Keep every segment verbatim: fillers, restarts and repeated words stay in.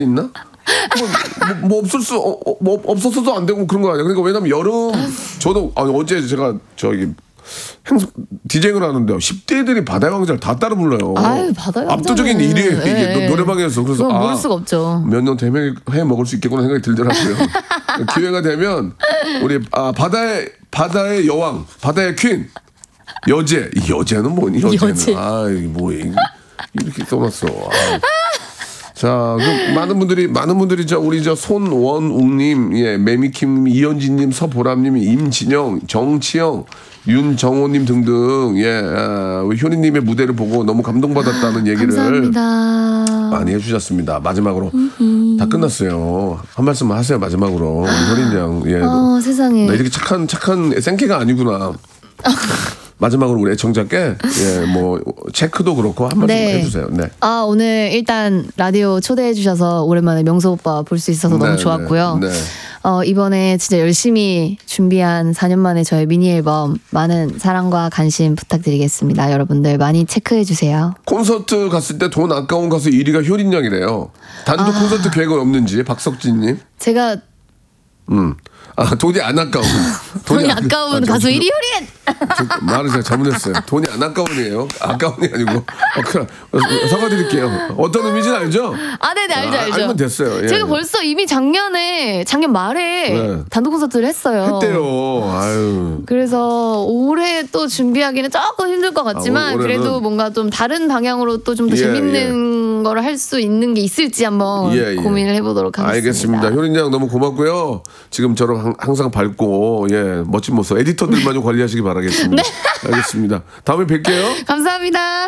있나? 뭐, 뭐, 뭐 없을 수 어, 어, 뭐 없었어도 안 되고 그런 거 아니야. 그러니까 왜냐면 여름 저도 아니, 어제 제가 저기 행사 디제잉을 하는데 십 대들이 바다의 왕자를 다 따라 불러요. 아유, 바다의 왕자는 압도적인 일 위에 이게 예, 노래방에서. 그래서 그건 모를 아, 수가 없죠. 몇 년 되면 해 먹을 수 있겠구나 생각이 들더라고요. 기회가 되면 우리 아, 바다의 바다의 여왕, 바다의 퀸, 여제. 이 여제는 뭐니? 여제는 여제. 아, 뭐 이렇게 써놨어. 아. 자, 그 많은 분들이 많은 분들이 저 우리 저 손원웅님, 예, 매미킴님, 이현진님, 서보람님, 임진영, 정치영, 윤정호님 등등, 예, 아, 우리 효리님의 무대를 보고 너무 감동받았다는 얘기를 감사합니다. 많이 해주셨습니다. 마지막으로 다 끝났어요. 한 말씀 하세요. 마지막으로 우리 효린 양, 예, 어, 세상에. 나 이렇게 착한 착한 생캐가 아니구나. 마지막으로 우리 애청자께 예, 뭐 체크도 그렇고 한 말씀 네. 해주세요. 네. 아, 오늘 일단 라디오 초대해 주셔서 오랜만에 명수 오빠 볼 수 있어서 네, 너무 좋았고요. 네, 네. 어, 이번에 진짜 열심히 준비한 사 년 만에 저의 미니 앨범 많은 사랑과 관심 부탁드리겠습니다. 여러분들 많이 체크해 주세요. 콘서트 갔을 때 돈 아까운 가수 일 위가 효린 양이래요. 단독 아. 콘서트 계획은 없는지 박석진님. 제가 음. 아 돈이 안 아까운. 돈이 아까운 가수 일 위 효린! 저, 말을 제가 잘못했어요. 돈이 안 아까운이에요. 아까운이 아니고. 어, 그럼, 어, 사과드릴게요. 어떤 의미인지 알죠? 아, 네네, 알죠, 아, 알죠. 알면 됐어요. 예. 제가 벌써 이미 작년에, 작년 말에 네. 단독 콘서트를 했어요. 했대요. 아유. 그래서 올해 또 준비하기는 조금 힘들 것 같지만 아, 올해는- 그래도 뭔가 좀 다른 방향으로 또 좀 더 예, 재밌는 거를 할 수 있는 게 있을지 한번 예, 예. 고민을 해보도록 하겠습니다. 알겠습니다. 효린 양 너무 고맙고요. 지금 저랑 항- 항상 밝고 예 멋진 모습 에디터들만 좀 관리하시기 바라겠습니다. 네. 알겠습니다. 다음에 뵐게요. 감사합니다.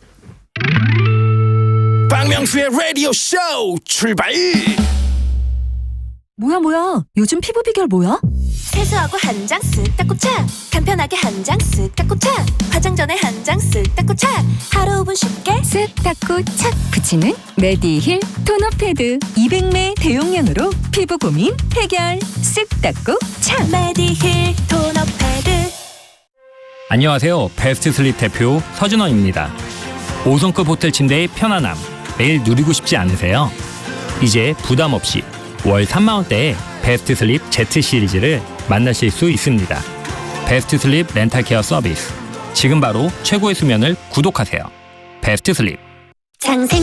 박명수의 라디오 쇼 출발. 뭐야 뭐야 요즘 피부 비결 뭐야? 세수하고 한 장 쓱 닦고 차 간편하게 한 장 쓱 닦고 차 화장 전에 한 장 쓱 닦고 차 하루 오 분 쉽게 쓱 닦고 착 붙이는 메디힐 토너 패드 이백 매 대용량으로 피부 고민 해결. 쓱 닦고 착. 메디힐 토너 패드. 안녕하세요. 베스트 슬립 대표 서준원입니다. 오 성급 호텔 침대의 편안함 매일 누리고 싶지 않으세요? 이제 부담 없이 월 삼만 원대에 베스트 슬립 Z 시리즈를 만나실 수 있습니다. 베스트 슬립 렌탈 케어 서비스. 지금 바로 최고의 수면을 구독하세요. 베스트 슬립. 장생